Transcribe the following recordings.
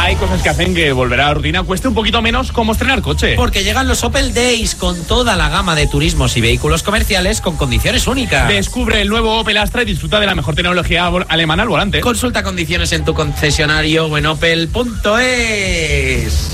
hay cosas que hacen que volver a la rutina cueste un poquito menos, como estrenar coche. Porque llegan los Opel Days con toda la gama de turismos y vehículos comerciales con condiciones únicas. Descubre el nuevo Opel Astra y disfruta de la mejor tecnología alemana al volante. Consulta condiciones en tu concesionario o en opel.es.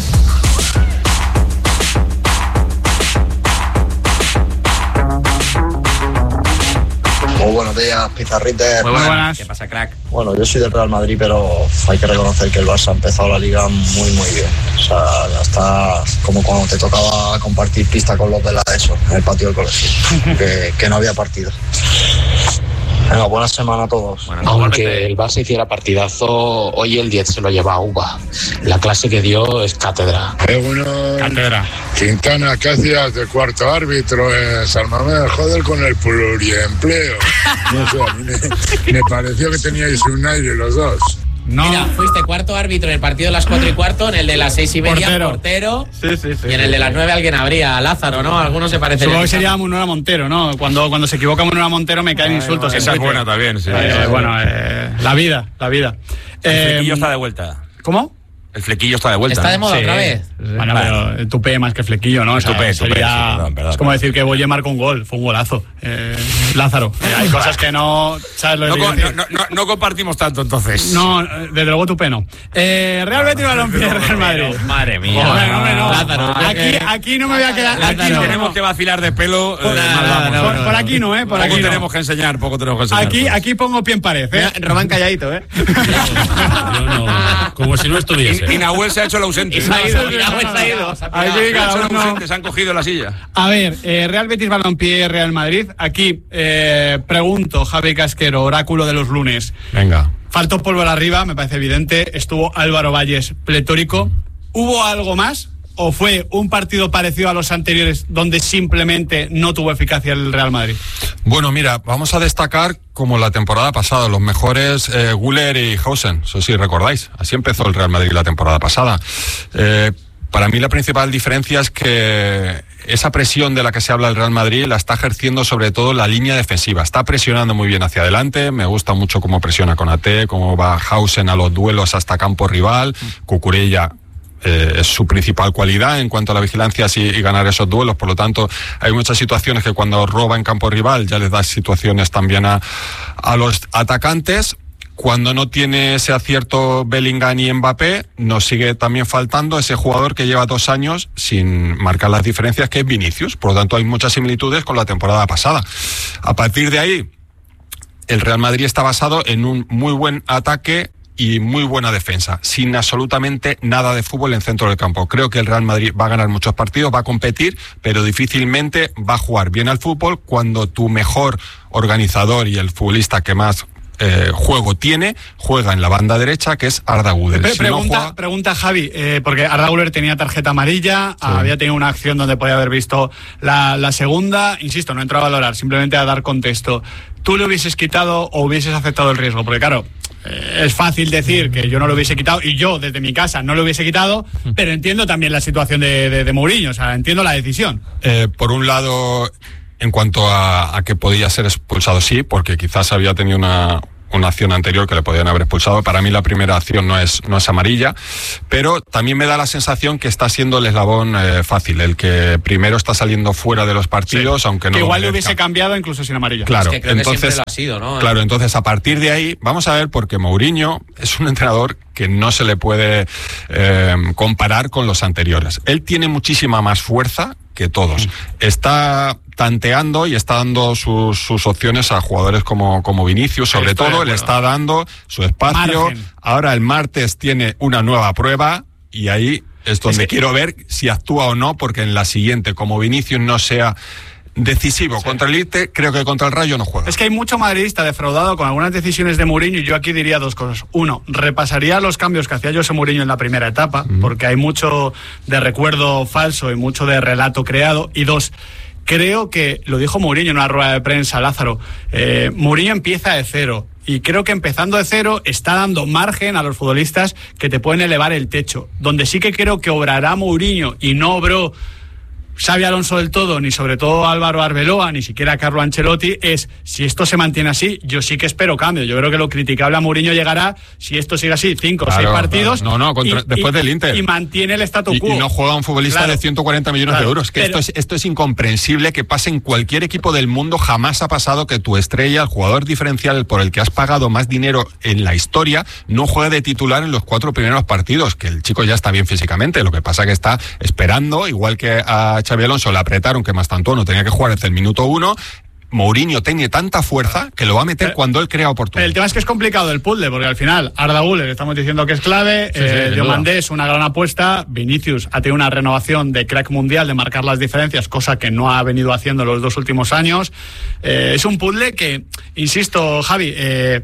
Muy buenos días, pizarrites. Muy buenas. ¿Qué pasa, crack? Bueno, yo soy del Real Madrid, pero hay que reconocer que el Barça ha empezado la liga muy bien. O sea, ya está como cuando te tocaba compartir pista con los de la ESO en el patio del colegio, que no había partido. Venga, buena semana a todos. Bueno, aunque el Barça hiciera partidazo, hoy el 10 se lo lleva a Uva. La clase que dio es cátedra. Bueno, Cátedra. Quintana, ¿qué hacías de cuarto árbitro en San Mamés? Joder con el pluriempleo. No sé, a mí me pareció que teníais un aire los dos. No. Mira, fuiste cuarto árbitro en el partido de las 4:15, en el de las 6:30, portero. Sí. Y en el de las 9 alguien habría, Lázaro, ¿no? Algunos se parecen. Supongo que sería Manuela Montero, ¿no? Cuando se equivoca Manuela Montero me caen insultos. Esa es buena también, sí. La vida. El flequillo está de vuelta. ¿Cómo? El flequillo está de vuelta. ¿Está de moda otra vez? Bueno, pero el tupé más que el flequillo, ¿no? O sea, Tupé, sería, perdón. es como decir que Boye marcó un gol, fue un golazo. Lázaro, hay cosas que no... ¿Sabes lo que No compartimos tanto, entonces. No, desde luego tupé no. Real Betis Balompié, Real Madrid. Madre mía. Hombre, no. Lázaro, aquí no me voy a quedar... Aquí tenemos que vacilar de pelo. Por aquí no, ¿eh? Por aquí no. Tenemos que enseñar, poco tenemos que enseñar. Aquí pongo pie en pared, ¿eh? Román calladito, ¿eh? Como si no estuviese. Y Nahuel se ha hecho el ausente. Se ha ido. Se han cogido la silla. A ver, Real Betis Balompié, Real Madrid. Aquí pregunto, Javi Casquero, oráculo de los lunes. Venga. Faltó pólvora arriba, me parece evidente. Estuvo Álvaro Valles pletórico. ¿Hubo algo más? ¿O fue un partido parecido a los anteriores donde simplemente no tuvo eficacia el Real Madrid? Bueno, mira, vamos a destacar como la temporada pasada, los mejores Güler y Hausen, eso sí recordáis, así empezó el Real Madrid la temporada pasada. Para mí la principal diferencia es que esa presión de la que se habla el Real Madrid la está ejerciendo sobre todo la línea defensiva, está presionando muy bien hacia adelante, me gusta mucho cómo presiona Konaté, cómo va Hausen a los duelos hasta campo rival, Cucurella es su principal cualidad en cuanto a la vigilancia y ganar esos duelos, por lo tanto hay muchas situaciones que cuando roba en campo rival ya les da situaciones también a los atacantes. Cuando no tiene ese acierto Bellingham y Mbappé, nos sigue también faltando ese jugador que lleva 2 años sin marcar las diferencias, que es Vinicius, por lo tanto hay muchas similitudes con la temporada pasada. A partir de ahí, el Real Madrid está basado en un muy buen ataque y muy buena defensa, sin absolutamente nada de fútbol en centro del campo. Creo que el Real Madrid va a ganar muchos partidos, va a competir, pero difícilmente va a jugar bien al fútbol cuando tu mejor organizador y el futbolista que más juego tiene, juega en la banda derecha, que es Arda Güler. Pregunta Javi, porque Arda Güler tenía tarjeta amarilla, sí. Había tenido una acción donde podía haber visto la segunda, insisto, no entro a valorar, simplemente a dar contexto. ¿Tú le hubieses quitado o hubieses aceptado el riesgo? Porque claro, es fácil decir que yo no lo hubiese quitado y yo desde mi casa no lo hubiese quitado, pero entiendo también la situación de Mourinho, o sea, entiendo la decisión. Por un lado, en cuanto a que podía ser expulsado, sí, porque quizás había tenido una acción anterior que le podían haber expulsado. Para mí la primera acción no es amarilla, pero también me da la sensación que está siendo el eslabón fácil, el que primero está saliendo fuera de los partidos, sí. Aunque no. Que igual lo hubiese cambiado incluso sin amarilla. Claro, es que creo entonces que siempre lo ha sido, ¿no? Claro, entonces a partir de ahí vamos a ver, porque Mourinho es un entrenador que no se le puede comparar con los anteriores. Él tiene muchísima más fuerza que todos. Está tanteando y está dando sus opciones a jugadores como Vinicius, sobre todo, le está dando su espacio. Margen. Ahora el martes tiene una nueva prueba y ahí es donde quiero ver si actúa o no, porque en la siguiente, como Vinicius no sea decisivo contra el Elche, creo que contra el Rayo no juega. Es que hay mucho madridista defraudado con algunas decisiones de Mourinho, y yo aquí diría 2 cosas. 1, repasaría los cambios que hacía José Mourinho en la primera etapa, porque hay mucho de recuerdo falso y mucho de relato creado. Y 2, creo que, lo dijo Mourinho en una rueda de prensa, Lázaro, Mourinho empieza de cero. Y creo que empezando de cero está dando margen a los futbolistas que te pueden elevar el techo. Donde sí que creo que obrará Mourinho y no obró Xabi Alonso del todo, ni sobre todo Álvaro Arbeloa, ni siquiera Carlo Ancelotti, es si esto se mantiene así, yo sí que espero cambio. Yo creo que lo criticable a Mourinho llegará si esto sigue así, 5 o 6 partidos. Después del Inter. Y mantiene el statu quo. Y no juega un futbolista de 140 millones de euros. Que esto es incomprensible que pase en cualquier equipo del mundo. Jamás ha pasado que tu estrella, el jugador diferencial por el que has pagado más dinero en la historia, no juegue de titular en los 4 primeros partidos. Que el chico ya está bien físicamente. Lo que pasa que está esperando, igual que a Xabi Alonso le apretaron que Mastantuono tenía que jugar desde el minuto 1. Mourinho tiene tanta fuerza que lo va a meter cuando él crea oportunidad. El tema es que es complicado el puzzle, porque al final Arda Güler estamos diciendo que es clave, Diomandé es una gran apuesta, Vinicius ha tenido una renovación de crack mundial, de marcar las diferencias, cosa que no ha venido haciendo los 2 últimos años. Es un puzzle que, insisto, Javi,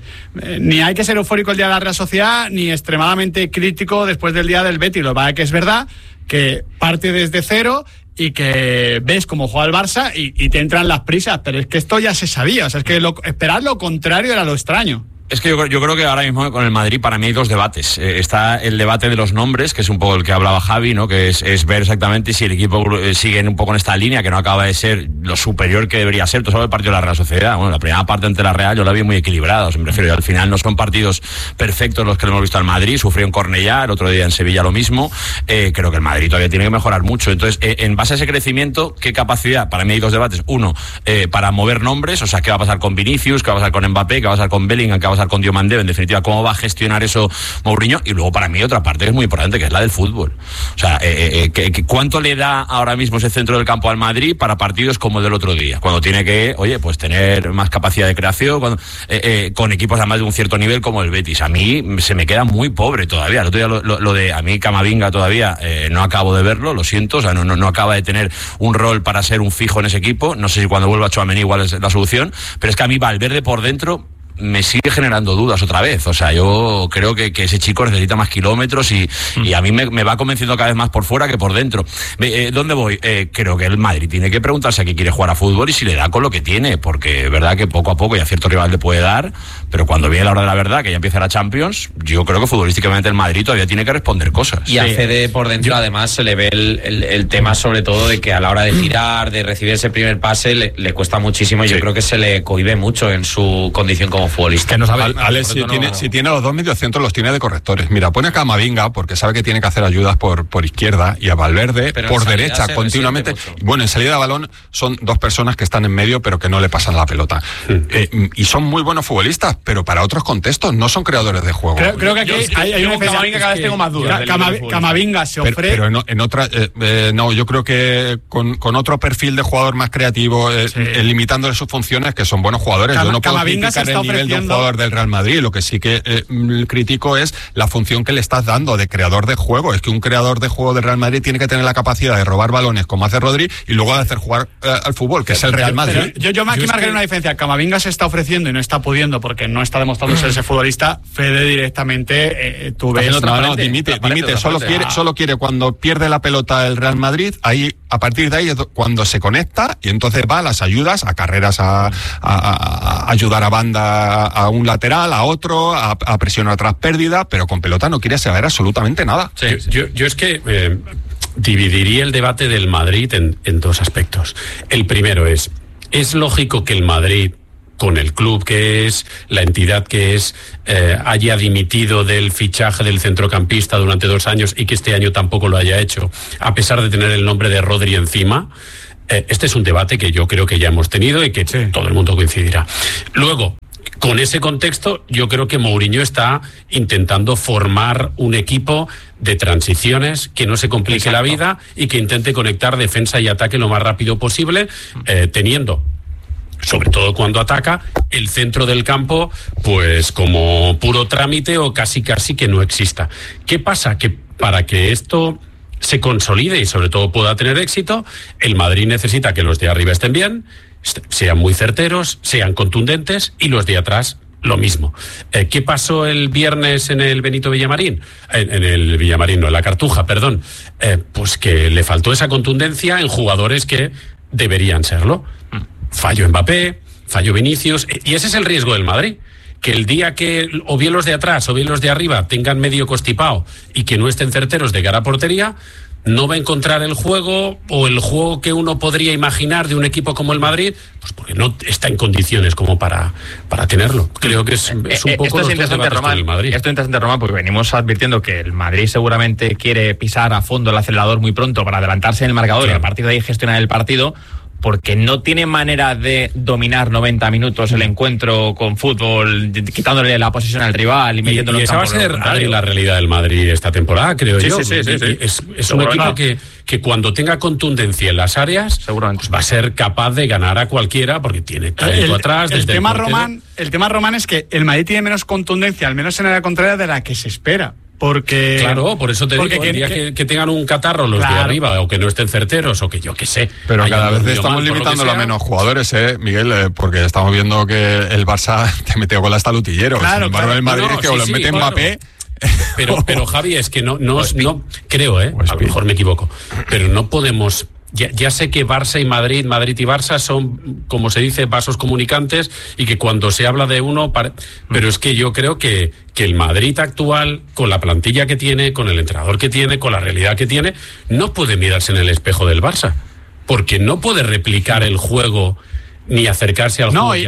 ni hay que ser eufórico el día de la Real Sociedad, ni extremadamente crítico después del día del Betis. Lo que pasa es que es verdad que parte desde cero y que ves cómo juega el Barça y te entran las prisas, pero es que esto ya se sabía, o sea, es que esperar lo contrario era lo extraño. Es que yo creo que ahora mismo con el Madrid para mí hay 2 debates. Está el debate de los nombres, que es un poco el que hablaba Javi, ¿no? Que es ver exactamente si el equipo sigue un poco en esta línea, que no acaba de ser lo superior que debería ser. Tú sabes el partido de la Real Sociedad. Bueno, la primera parte ante la Real yo la vi muy equilibrada. O sea, me refiero, al final no son partidos perfectos los que hemos visto al Madrid. Sufrió en Cornellá, el otro día en Sevilla lo mismo. Creo que el Madrid todavía tiene que mejorar mucho. Entonces, en base a ese crecimiento, ¿qué capacidad? Para mí hay 2 debates. Uno, para mover nombres, o sea, ¿qué va a pasar con Vinicius? ¿Qué va a pasar con Mbappé? ¿Qué va a pasar con Bellingham? ¿Qué va a pasar con Diomandé? En definitiva, cómo va a gestionar eso Mourinho. Y luego para mí otra parte que es muy importante, que es la del fútbol. O sea, ¿cuánto le da ahora mismo ese centro del campo al Madrid para partidos como el del otro día? Cuando tiene que, pues tener más capacidad de creación, con equipos además de un cierto nivel como el Betis. A mí se me queda muy pobre todavía. El otro día lo de a mí Camavinga todavía no acabo de verlo, lo siento. O sea, no acaba de tener un rol para ser un fijo en ese equipo. No sé si cuando vuelva Tchouaméni igual es la solución, pero es que a mí Valverde por dentro me sigue generando dudas otra vez. O sea, yo creo que ese chico necesita más kilómetros y a mí me va convenciendo cada vez más por fuera que por dentro. ¿Dónde voy? Creo que el Madrid tiene que preguntarse a qué quiere jugar a fútbol y si le da con lo que tiene, porque es verdad que poco a poco y a cierto rival le puede dar, pero cuando viene la hora de la verdad, que ya empieza la Champions, yo creo que futbolísticamente el Madrid todavía tiene que responder cosas. Y a Fede por dentro además se le ve el tema sobre todo de que a la hora de tirar, de recibir ese primer pase, le cuesta muchísimo y yo creo que se le cohíbe mucho en su condición como futbolista. Que no sabe. Alex, si tiene los 2 mediocentros, los tiene de correctores. Mira, pone a Camavinga porque sabe que tiene que hacer ayudas por izquierda y a Valverde por derecha continuamente. Bueno, en salida de balón son 2 personas que están en medio pero que no le pasan la pelota. Y son muy buenos futbolistas, pero para otros contextos no son creadores de juego. Creo que aquí hay una Camavinga cada vez tengo más dudas. Camavinga se ofrece. Pero en otra, no, yo creo que con otro perfil de jugador más creativo, limitándole sus funciones, que son buenos jugadores. Yo no puedo criticar el nivel de un jugador del Real Madrid. Lo que sí que critico es la función que le estás dando de creador de juego. Es que un creador de juego del Real Madrid tiene que tener la capacidad de robar balones como hace Rodri y luego de hacer jugar al fútbol, que es el Real Madrid. Yo aquí marcaré una diferencia. Camavinga se está ofreciendo y no está pudiendo porque no está demostrando ser ese futbolista. Fede directamente tú ves. Dimite. Solo quiere cuando pierde la pelota el Real Madrid, ahí a partir de ahí es cuando se conecta y entonces va a las ayudas, a carreras, a ayudar a banda, a un lateral, a otro, a presionar tras pérdida, pero con pelota no quiere saber absolutamente nada. Sí. Yo es que dividiría el debate del Madrid en 2 aspectos. El primero es lógico que el Madrid, con el club que es, la entidad que es, haya dimitido del fichaje del centrocampista durante 2 años y que este año tampoco lo haya hecho, a pesar de tener el nombre de Rodri encima. Este es un debate que yo creo que ya hemos tenido y que todo el mundo coincidirá. Luego, con ese contexto, yo creo que Mourinho está intentando formar un equipo de transiciones que no se complique la vida y que intente conectar defensa y ataque lo más rápido posible, teniendo, sobre todo cuando ataca, el centro del campo pues como puro trámite o casi que no exista. ¿Qué pasa? Que para que esto se consolide y sobre todo pueda tener éxito, el Madrid necesita que los de arriba estén bien, sean muy certeros, sean contundentes y los de atrás lo mismo. ¿Qué pasó el viernes en el Benito Villamarín? En el Villamarín, no, en la Cartuja, perdón. Pues que le faltó esa contundencia en jugadores que deberían serlo. Falló Mbappé, falló Vinicius, y ese es el riesgo del Madrid. Que el día que o bien los de atrás o bien los de arriba tengan medio constipado y que no estén certeros de cara a portería, no va a encontrar el juego o el juego que uno podría imaginar de un equipo como el Madrid, pues porque no está en condiciones como para tenerlo. Creo que es un poco esto es interesante, Román, el Madrid. Esto es interesante, Román, porque venimos advirtiendo que el Madrid seguramente quiere pisar a fondo el acelerador muy pronto para adelantarse en el marcador, claro, y a partir de ahí gestionar el partido, porque no tiene manera de dominar 90 minutos el encuentro con fútbol, quitándole la posesión al rival y metiéndolo en campo. Esa va a ser la realidad del Madrid esta temporada, creo yo. Sí. Es un equipo que cuando tenga contundencia en las áreas, pues va a ser capaz de ganar a cualquiera, porque tiene talento atrás. El tema, Román, es que el Madrid tiene menos contundencia, al menos en la contraria, de la que se espera. Porque, claro, por eso te digo, el día que tengan un catarro los de arriba, o que no estén certeros, o que yo qué sé. Pero cada vez estamos limitando a menos jugadores, Miguel, porque estamos viendo que el Barça te metió con la hasta Lutillero. Sin embargo, el Madrid que lo mete Mbappé. Pero Javi, es que no creo, a lo mejor me equivoco, pero no podemos. Ya sé que Barça y Madrid y Barça son, como se dice, vasos comunicantes, y que cuando se habla de uno... Pero es que yo creo que el Madrid actual, con la plantilla que tiene, con el entrenador que tiene, con la realidad que tiene, no puede mirarse en el espejo del Barça, porque no puede replicar el juego ni acercarse al juego.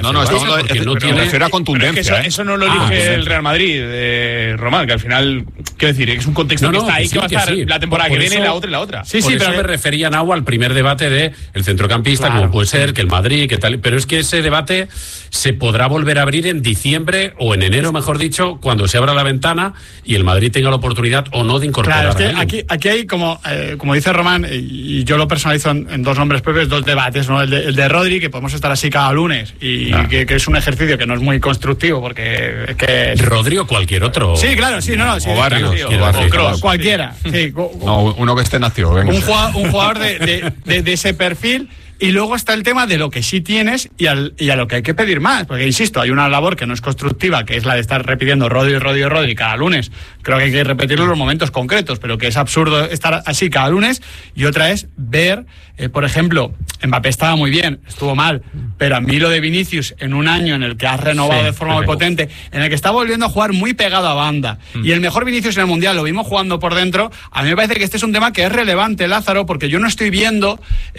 No tiene contundencia. Eso no lo elige el Real Madrid, Román, que al final, quiero decir, es un contexto que está ahí, que va a estar la temporada que viene, la otra. Sí, pero me refería, Nau, al primer debate de el centrocampista, como puede ser, que el Madrid, que tal. Pero es que ese debate se podrá volver a abrir en diciembre o en enero, mejor dicho, cuando se abra la ventana y el Madrid tenga la oportunidad o no de incorporar. Claro, es que aquí hay, como dice Román, y yo lo personalizo en dos nombres propios, dos debates, ¿no? El de Rodri, que podemos estar así cada lunes, y que es un ejercicio que no es muy constructivo, porque es que... ¿Rodri o cualquier otro? Sí, claro, sí, no. Sí, o Barrios. O Kroos, cualquiera. Sí. No, uno que esté en activo. Un jugador de ese perfil. Y luego está el tema de lo que sí tienes y a lo que hay que pedir más. Porque, insisto, hay una labor que no es constructiva, que es la de estar repitiendo Rodri cada lunes. Creo que hay que repetirlo en los momentos concretos, pero que es absurdo estar así cada lunes. Y otra es ver, por ejemplo, Mbappé estaba muy bien, estuvo mal, pero a mí lo de Vinicius, en un año en el que has renovado de forma muy potente, en el que está volviendo a jugar muy pegado a banda, y el mejor Vinicius en el Mundial lo vimos jugando por dentro, a mí me parece que este es un tema que es relevante, Lázaro, porque yo no estoy viendo...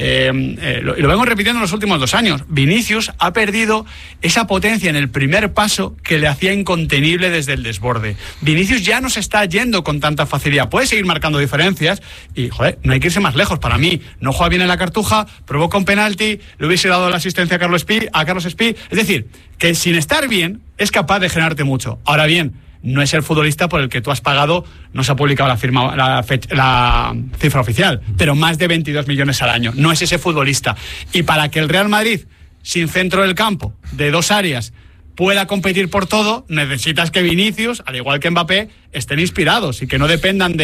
y lo vengo repitiendo en los últimos 2 años. Vinicius ha perdido esa potencia en el primer paso que le hacía incontenible desde el desborde. Vinicius ya no se está yendo con tanta facilidad. Puede seguir marcando diferencias y, no hay que irse más lejos. Para mí, no juega bien en la Cartuja, provoca un penalti, le hubiese dado la asistencia a Carlos Espí. Es decir, que sin estar bien es capaz de generarte mucho. Ahora bien, no es el futbolista por el que tú has pagado, no se ha publicado la cifra oficial, pero más de 22 millones al año. No es ese futbolista. Y para que el Real Madrid, sin centro del campo, de 2 áreas, pueda competir por todo, necesitas que Vinicius, al igual que Mbappé, estén inspirados y que no dependan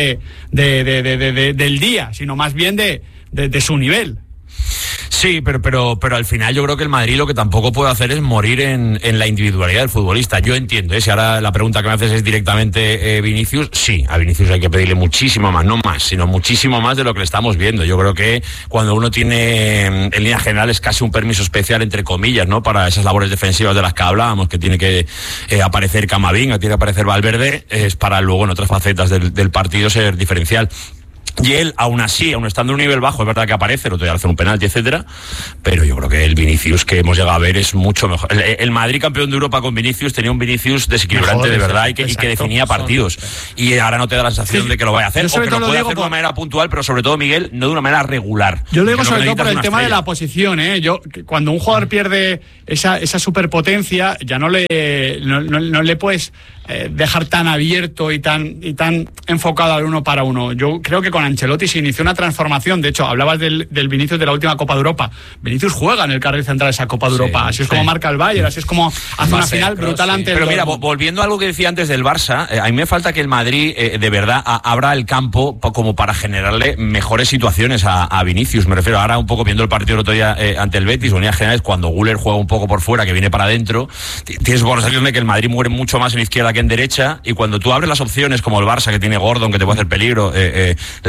del día, sino más bien de su nivel. Sí, pero al final yo creo que el Madrid lo que tampoco puede hacer es morir en la individualidad del futbolista. Yo entiendo, si ahora la pregunta que me haces es directamente Vinicius, sí, a Vinicius hay que pedirle muchísimo más, no más, sino muchísimo más de lo que le estamos viendo. Yo creo que cuando uno tiene, en líneas generales, casi un permiso especial, entre comillas, ¿no?, para esas labores defensivas de las que hablábamos, que tiene que aparecer Camavinga, tiene que aparecer Valverde, es para luego en otras facetas del partido ser diferencial. Y él, aún estando en un nivel bajo, es verdad que aparece, el otro día hace un penalti, etcétera, pero yo creo que el Vinicius que hemos llegado a ver es mucho mejor. El Madrid campeón de Europa con Vinicius tenía un Vinicius desequilibrante de verdad y que definía partidos. Y ahora no te da la sensación de que lo vaya a hacer, o que lo puede hacer de una manera puntual, pero sobre todo, Miguel, no de una manera regular. Yo lo digo sobre todo por el tema de la posición, cuando un jugador pierde esa superpotencia, ya no le puedes dejar tan abierto y tan enfocado al uno para uno. Yo creo que con Ancelotti se inició una transformación. De hecho, hablabas del Vinicius de la última Copa de Europa. Vinicius juega en el carril central de esa Copa de Europa. Así es como marca el Bayern, así es como hace una final brutal ante el... Pero mira, volviendo a algo que decía antes del Barça, a mí me falta que el Madrid de verdad abra el campo como para generarle mejores situaciones a Vinicius. Me refiero ahora un poco viendo el partido el otro día ante el Betis, en líneas generales, cuando Güler juega un poco por fuera, que viene para adentro, tienes por la sensación de que el Madrid muere mucho más en izquierda que en derecha, y cuando tú abres las opciones como el Barça, que tiene Gordon, que te puede hacer peligro,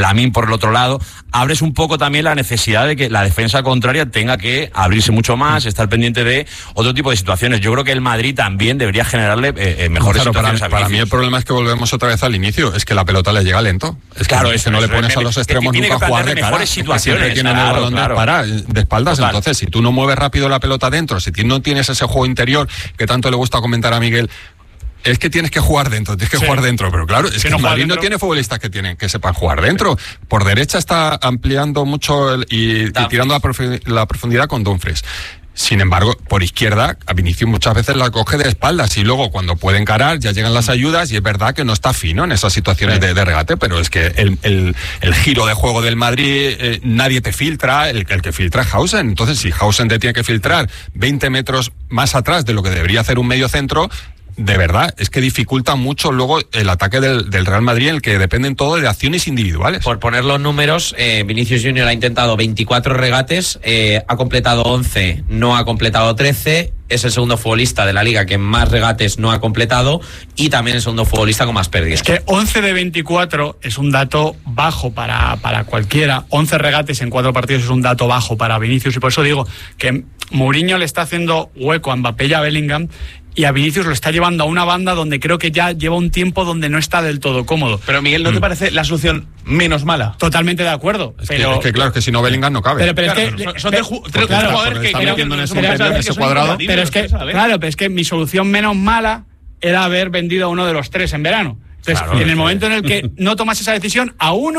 Lamine por el otro lado, abres un poco también la necesidad de que la defensa contraria tenga que abrirse mucho más, estar pendiente de otro tipo de situaciones. Yo creo que el Madrid también debería generarle mejores situaciones. Para mí el problema es que volvemos otra vez al inicio, es que la pelota le llega lento. Es que, claro, no le pones a los extremos nunca a jugar de cara, siempre tienen el balón de espaldas. Total. Entonces, si tú no mueves rápido la pelota adentro, si no tienes ese juego interior que tanto le gusta comentar a Miguel, es que tienes que jugar dentro, pero claro, es que el Madrid no tiene futbolistas que sepan jugar dentro. Por derecha está ampliando mucho y tirando la profundidad con Dumfries. Sin embargo, por izquierda, a Vinicius muchas veces la coge de espaldas y luego cuando puede encarar ya llegan las ayudas y es verdad que no está fino en esas situaciones de regate, pero es que el giro de juego del Madrid, nadie te filtra, el que filtra es Hausen. Entonces, si Hausen te tiene que filtrar 20 metros más atrás de lo que debería hacer un medio centro, de verdad, es que dificulta mucho luego el ataque del Real Madrid, en el que dependen todo de acciones individuales. Por poner los números, Vinicius Junior ha intentado 24 regates, ha completado 11, no ha completado 13, es el segundo futbolista de la Liga que más regates no ha completado y también el segundo futbolista con más pérdidas. Es que 11 de 24 es un dato bajo para cualquiera. 11 regates en 4 partidos es un dato bajo para Vinicius, y por eso digo que Mourinho le está haciendo hueco a Mbappé y a Bellingham, y a Vinicius lo está llevando a una banda donde creo que ya lleva un tiempo donde no está del todo cómodo. Pero Miguel, ¿no te parece la solución menos mala? Totalmente de acuerdo. Es que claro, que si no Bellingham no cabe. Pero claro, es que son tres jugadores que están metiendo en ese cuadrado. Pero es que mi solución menos mala era haber vendido a uno de los tres en verano. Entonces, en el momento en el que no tomas esa decisión,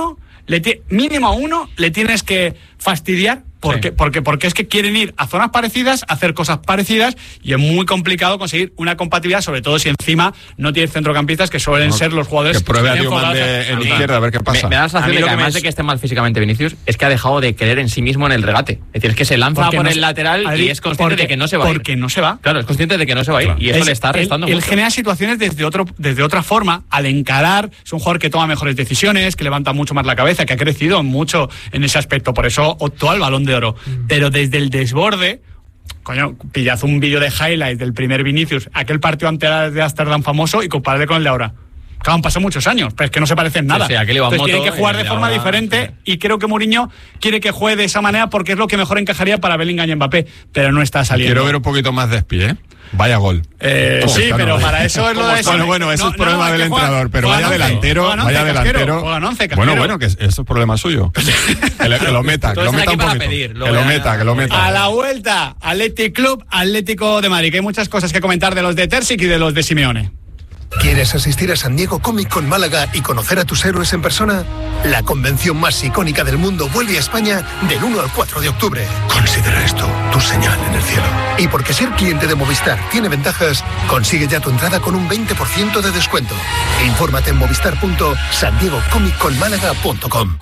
mínimo a uno le tienes que fastidiar. Porque es que quieren ir a zonas parecidas, hacer cosas parecidas, y es muy complicado conseguir una compatibilidad, sobre todo si encima no tienes centrocampistas que suelen ser los jugadores que pruebe a Diomande en izquierda a ver qué pasa. Me da la sensación de que además de que esté mal físicamente Vinicius, es que ha dejado de creer en sí mismo en el regate. Es decir, es que se lanza por el lateral y es consciente de que no se va a ir. Porque no se va. Claro, es consciente de que no se va a ir, y eso le está restando mucho. Él genera situaciones desde otra forma. Al encarar, es un jugador que toma mejores decisiones, que levanta mucho más la cabeza, que ha crecido mucho en ese aspecto. Por eso optó al Balón de Oro. Pero desde el desborde, coño, pillad un vídeo de highlights del primer Vinicius, aquel partido ante de Ámsterdam famoso, y compararle con el de ahora. Claro, han pasado muchos años, pero es que no se parecen nada. Sí, entonces tiene que jugar de forma diferente, y creo que Mourinho quiere que juegue de esa manera porque es lo que mejor encajaría para Bellingham y Mbappé, pero no está saliendo. Quiero ver un poquito más de espie, ¿eh? Vaya gol. Sí, pero para eso es lo de eso. Bueno, eso es problema del entrenador, pero vaya delantero. Bueno, que eso es problema suyo. Que lo meta un poquito. Que lo meta. A la vuelta, Athletic Club, Atlético de Madrid, que hay muchas cosas que comentar de los de Terzic y de los de Simeone. ¿Quieres asistir a San Diego Comic Con Málaga y conocer a tus héroes en persona? La convención más icónica del mundo vuelve a España del 1 al 4 de octubre. Considera esto tu señal en el cielo. Y porque ser cliente de Movistar tiene ventajas, consigue ya tu entrada con un 20% de descuento. Infórmate en movistar.sandiegocomicconmálaga.com.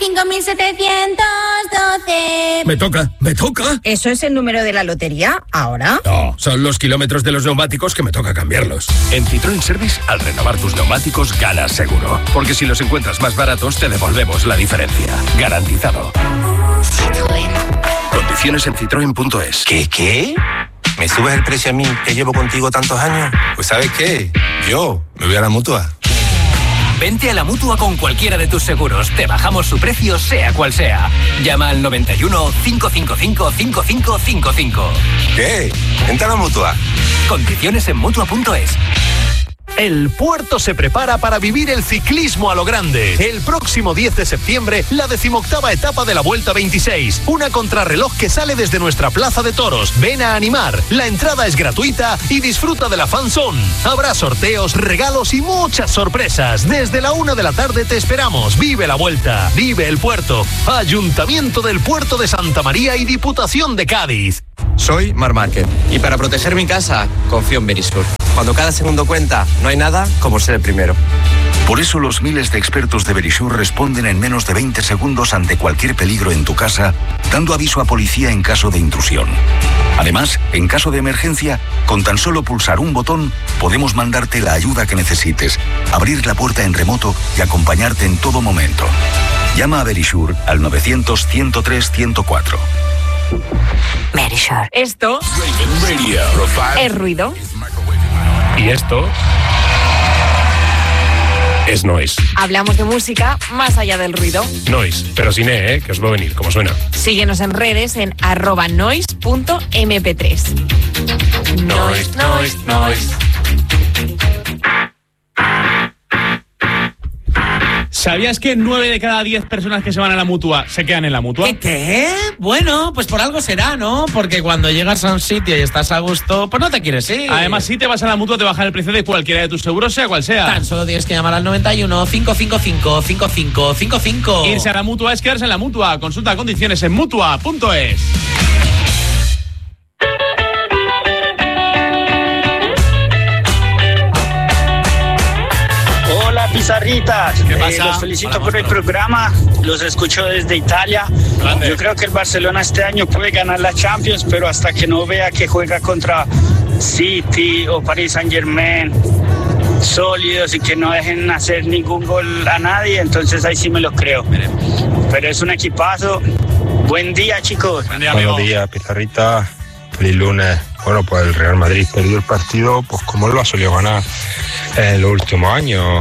45.712. Me toca. ¿Eso es el número de la lotería ahora? No, son los kilómetros de los neumáticos que me toca cambiarlos. En Citroën Service, al renovar tus neumáticos, ganas seguro. Porque si los encuentras más baratos, te devolvemos la diferencia. Garantizado. Citroën. Condiciones en citroen.es. ¿Qué? ¿Me subes el precio a mí, que llevo contigo tantos años? Pues ¿sabes qué? Yo me voy a la Mutua. Vente a la Mutua con cualquiera de tus seguros. Te bajamos su precio, sea cual sea. Llama al 91 555 5555. ¿Qué? Vente a la Mutua. Condiciones en Mutua.es. El Puerto se prepara para vivir el ciclismo a lo grande. El próximo 10 de septiembre, la 18ª etapa de la Vuelta 26. Una contrarreloj que sale desde nuestra Plaza de Toros. Ven a animar. La entrada es gratuita y disfruta de la Fan Zone. Habrá sorteos, regalos y muchas sorpresas. Desde la 1 de la tarde te esperamos. Vive la Vuelta. Vive el Puerto. Ayuntamiento del Puerto de Santa María y Diputación de Cádiz. Soy Marc Márquez y para proteger mi casa confío en Verisur. Cuando cada segundo cuenta, no hay nada como ser el primero. Por eso los miles de expertos de Verisur responden en menos de 20 segundos ante cualquier peligro en tu casa, dando aviso a policía en caso de intrusión. Además, en caso de emergencia, con tan solo pulsar un botón, podemos mandarte la ayuda que necesites, abrir la puerta en remoto y acompañarte en todo momento. Llama a Verisur al 900-103-104. Verisur. Esto es ruido. Y esto es Noise. Hablamos de música más allá del ruido. Noise, pero sin E, que os va a venir, como suena. Síguenos en redes en @noise.mp3. Noise. ¿Sabías que 9 de cada 10 personas que se van a la Mutua se quedan en la Mutua? ¿Qué? Bueno, pues por algo será, ¿no? Porque cuando llegas a un sitio y estás a gusto, pues no te quieres ir. Además, si te vas a la Mutua, te bajan el precio de cualquiera de tus seguros, sea cual sea. Tan solo tienes que llamar al 91 555 5555. Irse a la Mutua es quedarse en la Mutua. Consulta condiciones en Mutua.es. Pizarritas, ¿qué pasa? Los felicito por el programa, los escucho desde Italia. Grande. Yo creo que el Barcelona este año puede ganar la Champions, pero hasta que no vea que juega contra City o Paris Saint-Germain sólidos y que no dejen hacer ningún gol a nadie, entonces ahí sí me lo creo. Pero es un equipazo. Buen día, chicos. Buenos días, Pizarrita. Feliz lunes. Bueno, pues el Real Madrid perdió el partido, pues como lo ha solido ganar en los últimos años.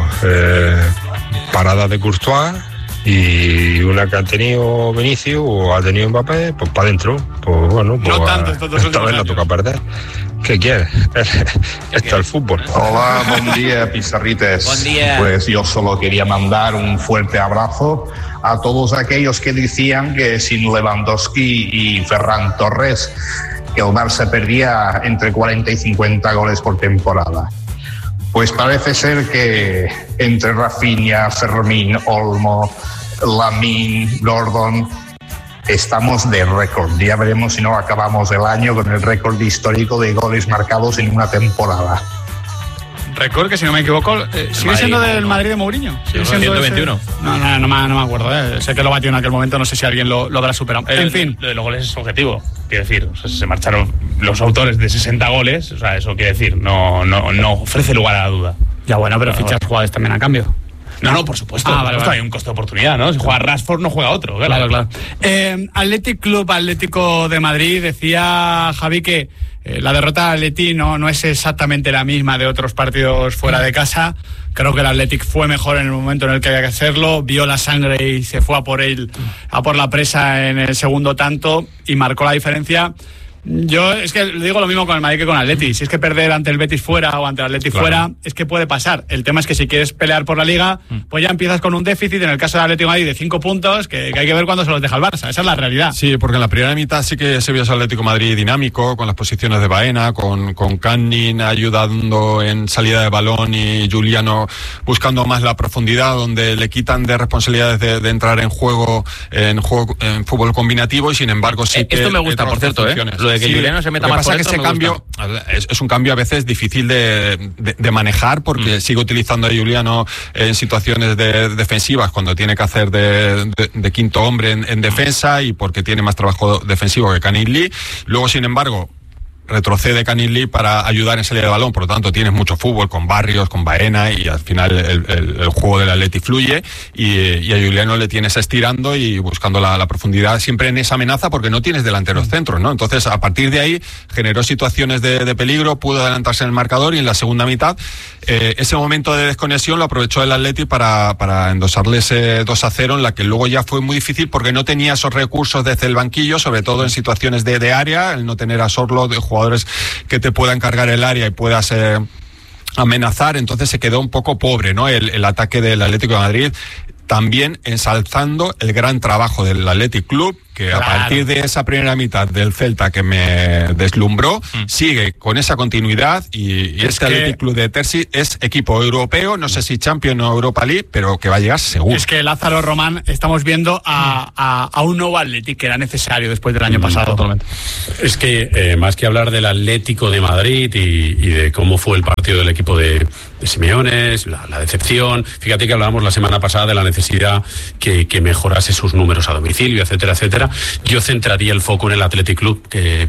Paradas de Courtois y una que ha tenido Vinicius o ha tenido Mbappé, pues para adentro. Pues bueno, pues no tanto estos dos esta vez la toca perder. ¿Qué quieres? Esto es el fútbol. Hola, buen día, Pizarrites. Buen día. Pues yo solo quería mandar un fuerte abrazo a todos aquellos que decían que sin Lewandowski y Ferran Torres que el Barça perdía entre 40 y 50 goles por temporada. Pues parece ser que entre Rafinha, Fermín, Olmo, Lamine, Gordon, estamos de récord. Ya veremos si no acabamos el año con el récord histórico de goles marcados en una temporada. Récord que, si no me equivoco, sigue siendo del Madrid de Mourinho. Sigue siendo 121. No me acuerdo. Sé que lo batió en aquel momento, no sé si alguien lo habrá superado. En fin. Lo de los goles es objetivo. Quiero decir, o sea, se marcharon los autores de 60 goles. O sea, eso quiere decir, no ofrece lugar a la duda. Ya bueno, pero fichas jugadores también a cambio. No, por supuesto. Vale. Hay un coste de oportunidad, ¿no? Si juega Rashford, no juega otro. Claro. Athletic Club Atlético de Madrid, decía Javi que la derrota del Atleti no es exactamente la misma de otros partidos fuera de casa. Creo que el Athletic fue mejor en el momento en el que había que hacerlo, vio la sangre y se fue a por la presa en el segundo tanto y marcó la diferencia. Yo es que le digo lo mismo con el Madrid que con el Atleti. Si es que perder ante el Betis fuera o ante el Atleti fuera, es que puede pasar. El tema es que si quieres pelear por la Liga, pues ya empiezas con un déficit, en el caso del Atlético de Madrid, de 5 puntos, que hay que ver cuándo se los deja el Barça. Esa es la realidad. Sí, porque en la primera mitad sí que se vio ese Atlético de Madrid dinámico, con las posiciones de Baena, con Canning ayudando en salida de balón y Giuliano buscando más la profundidad, donde le quitan de responsabilidades de entrar en fútbol combinativo, y sin embargo sí que... Esto me gusta, por cierto, lo de que Giuliano se meta más por dentro. Ese cambio es un cambio a veces difícil de manejar, porque sigue utilizando a Giuliano en situaciones defensivas cuando tiene que hacer de quinto hombre en defensa, y porque tiene más trabajo defensivo que Canning Lee. Luego, sin embargo, retrocede Canning Lee para ayudar en salida de balón, por lo tanto tienes mucho fútbol con Barrios, con Baena, y al final el juego del Atleti fluye, y a Giuliano le tienes estirando y buscando la profundidad siempre en esa amenaza, porque no tienes delanteros centros, ¿no? Entonces, a partir de ahí generó situaciones de peligro, pudo adelantarse en el marcador, y en la segunda mitad ese momento de desconexión lo aprovechó el Atleti para endosarle ese 2-0, en la que luego ya fue muy difícil porque no tenía esos recursos desde el banquillo, sobre todo en situaciones de área, el no tener a Sorlo, de jugadores que te puedan cargar el área y puedas amenazar. Entonces se quedó un poco pobre, ¿no? El ataque del Atlético de Madrid, también ensalzando el gran trabajo del Athletic Club, que a partir de esa primera mitad del Celta que me deslumbró, sigue con esa continuidad, y este Athletic Club de Terzi es equipo europeo, no sé si Champions o Europa League, pero que va a llegar seguro. Es que Lázaro Román, estamos viendo a un nuevo Athletic que era necesario después del año pasado. Totalmente. Es que más que hablar del Atlético de Madrid y de cómo fue el partido del equipo de Simeone, la decepción, fíjate que hablábamos la semana pasada de la necesidad que mejorase sus números a domicilio, etcétera, etcétera. Yo centraría el foco en el Athletic Club, que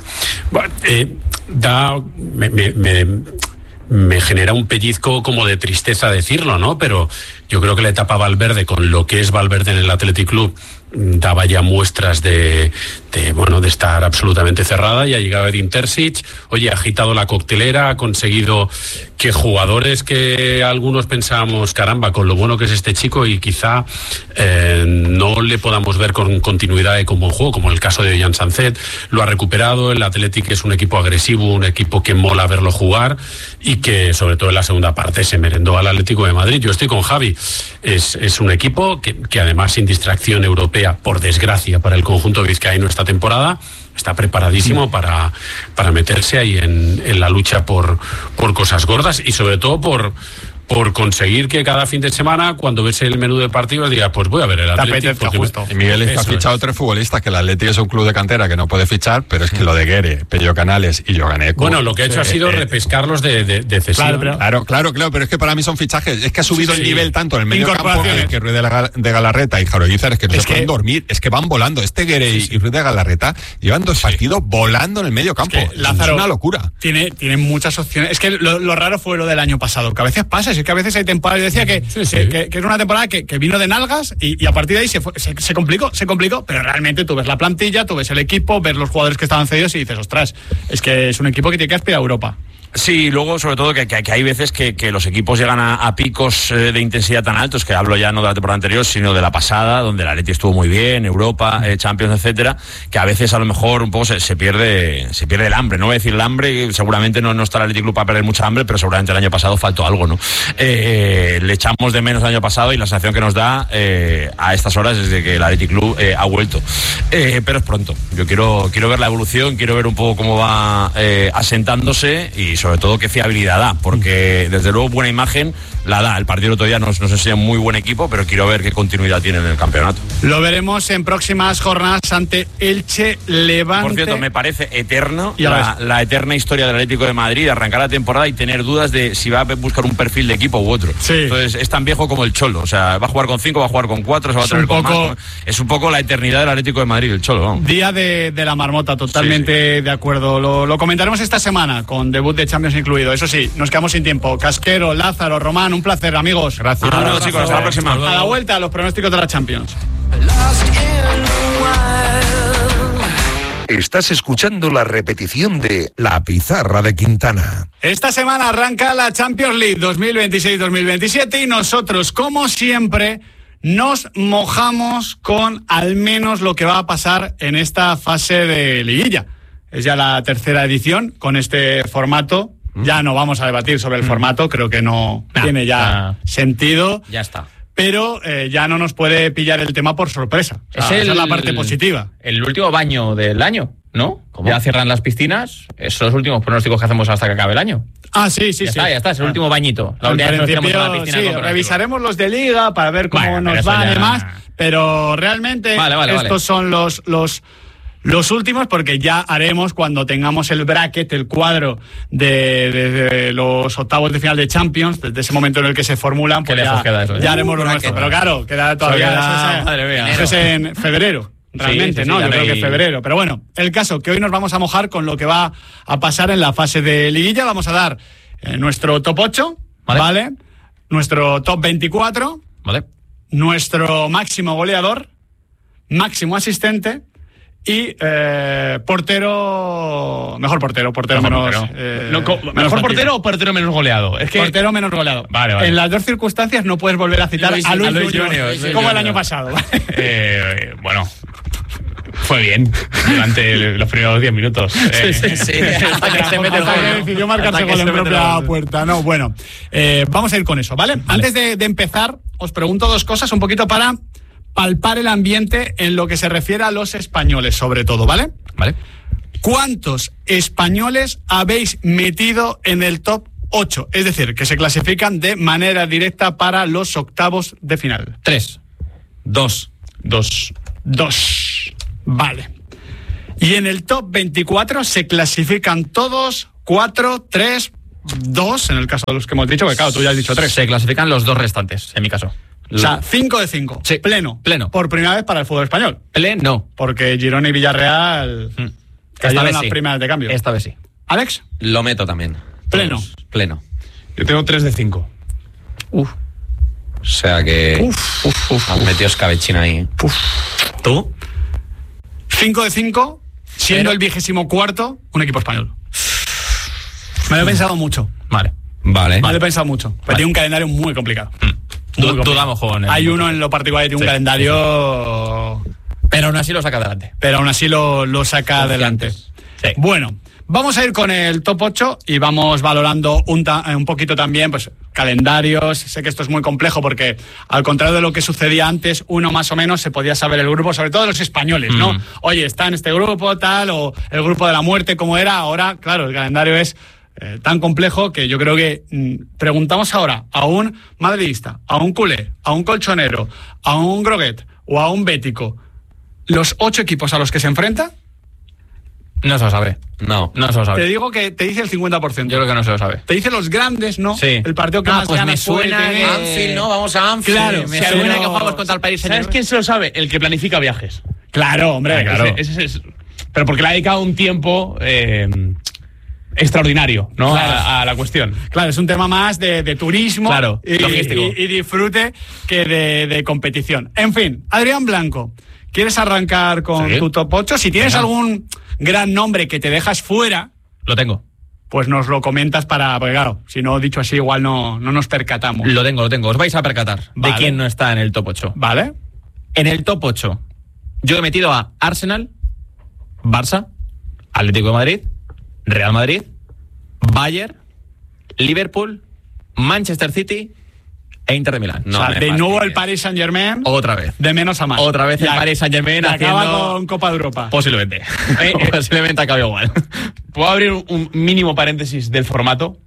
me genera un pellizco como de tristeza decirlo, ¿no? Pero Yo creo que la etapa Valverde, con lo que es Valverde en el Athletic Club, daba ya muestras de estar absolutamente cerrada, y ha llegado Edin Terzic, oye, ha agitado la coctelera, ha conseguido que jugadores que algunos pensábamos, caramba, con lo bueno que es este chico, y quizá no le podamos ver con continuidad y con buen juego, como el caso de Jan Sanzet, lo ha recuperado. El Athletic es un equipo agresivo, un equipo que mola verlo jugar, y que sobre todo en la segunda parte se merendó al Atlético de Madrid. Yo estoy con Javi, es un equipo que además, sin distracción europea, por desgracia para el conjunto vizcaíno esta temporada, está preparadísimo para meterse ahí en la lucha por cosas gordas, y sobre todo por conseguir que cada fin de semana, cuando ves el menú de partidos, digas, pues voy a ver el Atlético. Y Miguel ha fichado 3 futbolistas, que el Atlético es un club de cantera que no puede fichar, pero es que lo de Guere, Pello Canales y Yoganeco... Bueno, lo que ha hecho ha sido repescarlos de cesión. Claro, pero es que para mí son fichajes. Es que ha subido el nivel tanto en el medio campo, que Ruiz de Galarreta y Jaro Guizar, es que no se pueden dormir, es que van volando. Guere y Ruiz de Galarreta llevan 2 partidos volando en el medio campo. Es Lázaro, una locura. Tiene muchas opciones. Es que lo raro fue lo del año pasado, que a veces pasa. Es que a veces hay temporadas, yo decía que es una temporada que vino de nalgas, y a partir de ahí se complicó, pero realmente tú ves la plantilla, tú ves el equipo, ves los jugadores que estaban cedidos y dices, ostras, es que es un equipo que tiene que aspirar a Europa. Sí, luego sobre todo que hay veces que los equipos llegan a picos de intensidad tan altos, que hablo ya no de la temporada anterior, sino de la pasada, donde el Atleti estuvo muy bien, Europa, Champions, etcétera, que a veces a lo mejor un poco se pierde el hambre. No voy a decir el hambre, seguramente no está el Athletic Club para perder mucha hambre, pero seguramente el año pasado faltó algo, ¿no? Le echamos de menos el año pasado, y la sensación que nos da a estas horas es de que el Athletic Club ha vuelto. Pero es pronto. Yo quiero ver la evolución, quiero ver un poco cómo va asentándose, y sobre todo qué fiabilidad da, porque desde luego buena imagen la da. El partido del otro día nos enseña un muy buen equipo, pero quiero ver qué continuidad tiene en el campeonato. Lo veremos en próximas jornadas ante Elche, Levante. Por cierto, me parece eterno la eterna historia del Atlético de Madrid, arrancar la temporada y tener dudas de si va a buscar un perfil de equipo u otro. Sí. Entonces es tan viejo como el Cholo, o sea, va a jugar con 5, va a jugar con 4, se va a tener con más. Es un poco la eternidad del Atlético de Madrid, el Cholo, vamos. Día de la marmota, totalmente de acuerdo. Lo comentaremos esta semana, con debut de Champions incluido. Eso sí, nos quedamos sin tiempo. Casquero, Lázaro, Román, un placer, amigos. Gracias. Chicos, hasta la próxima. A la vuelta, los pronósticos de la Champions. Estás escuchando la repetición de La Pizarra de Quintana. Esta semana arranca la Champions League 2026-2027, y nosotros, como siempre, nos mojamos con al menos lo que va a pasar en esta fase de liguilla. Es ya la 3ª edición con este formato. Ya no vamos a debatir sobre el formato, creo que no tiene ya sentido. Ya está. Pero ya no nos puede pillar el tema por sorpresa. O sea, esa es la parte positiva. El último baño del año, ¿no? ¿Cómo? Ya cierran las piscinas. Esos son los últimos pronósticos que hacemos hasta que acabe el año. Ah, sí. Ya está, es el último bañito. La última vez que nos tiramos a la piscina. Sí, revisaremos los de Liga para ver cómo nos va, además. Pero realmente estos son los últimos, porque ya haremos, cuando tengamos el bracket, el cuadro de los octavos de final de Champions, desde ese momento en el que se formulan, pues ya haremos lo nuestro. Pero claro, queda todavía. Eso es en febrero. Realmente, sí, ¿no? Yo creo que febrero. Pero bueno, el caso que hoy nos vamos a mojar con lo que va a pasar en la fase de liguilla. Vamos a dar nuestro top 8, ¿vale? Nuestro top 24, ¿vale? Nuestro máximo goleador, máximo asistente y mejor portero menos... ¿Mejor portero o portero menos goleado? Es que... Portero menos goleado. Vale. En las dos circunstancias no puedes volver a citar a Luis Junior, como el año pasado. Bueno... Fue bien durante los primeros 10 minutos. Hasta que se mete el gol. Decidió marcarse gol en propia puerta. No, bueno, vamos a ir con eso, ¿vale? Antes de empezar, os pregunto 2 cosas un poquito para palpar el ambiente en lo que se refiere a los españoles, sobre todo, ¿vale? Vale. ¿Cuántos españoles habéis metido en el top 8? Es decir, que se clasifican de manera directa para los octavos de final. 3. 2. Vale. Y en el top 24 se clasifican todos 4, 3, 2, en el caso de los que hemos dicho, porque claro, tú ya has dicho 3. Se clasifican los 2 restantes, en mi caso. O sea, 5 de 5. Sí. Pleno. Por primera vez para el fútbol español. Pleno. Porque Girona y Villarreal cayeron las primeras de cambio. Esta vez sí. ¿Alex? Lo meto también. Pleno. Pleno. Yo tengo 3 de 5. O sea que has metido escabechina ahí. ¿Tú? 5 de 5, siendo el 24º un equipo español. Me lo he pensado mucho. Vale. Me lo he pensado mucho. Pero tiene un calendario muy complicado. Dudamos con él. Hay uno en lo particular que tiene un calendario... Pero aún así lo saca adelante. Pero aún así lo saca adelante. Sí. Bueno, vamos a ir con el top 8 y vamos valorando un poquito también, pues, calendarios. Sé que esto es muy complejo porque, al contrario de lo que sucedía antes, uno más o menos se podía saber el grupo, sobre todo de los españoles, ¿no? Oye, está en este grupo, tal, o el grupo de la muerte, como era. Ahora, claro, el calendario es tan complejo que yo creo que preguntamos ahora a un madridista, a un culé, a un colchonero, a un groguet o a un bético, los 8 equipos a los que se enfrenta. No se lo sabe. No se lo sabe. Te digo que te dice el 50%. Yo creo que no se lo sabe. Te dice los grandes, ¿no? Sí. El partido que más pues ganas me suena puede tener. Anfield, ¿no? Vamos a Anfield. Claro, Me suena que jugamos contra el Paris Saint-Germain. ¿Sabes quién se lo sabe? El que planifica viajes. Claro, hombre, claro. Ese es, pero porque le ha dedicado un tiempo extraordinario, ¿no? Claro. A la cuestión. Claro, es un tema más de turismo, claro, logístico. Y disfrute que de competición. En fin, Adrián Blanco, ¿quieres arrancar con tu top 8? Si tienes algún gran nombre que te dejas fuera... Lo tengo. Pues nos lo comentas porque claro, si no, dicho así, igual no nos percatamos. Lo tengo. Os vais a percatar de quién no está en el top 8. Vale. En el top 8, yo he metido a Arsenal, Barça, Atlético de Madrid, Real Madrid, Bayern, Liverpool, Manchester City e Inter de Milán. No, o sea, de nuevo el Paris Saint-Germain. Otra vez. De menos a más. Otra vez el Paris Saint-Germain haciendo... acaba con Copa de Europa. Posiblemente. Posiblemente acabe igual. ¿Puedo abrir un mínimo paréntesis del formato?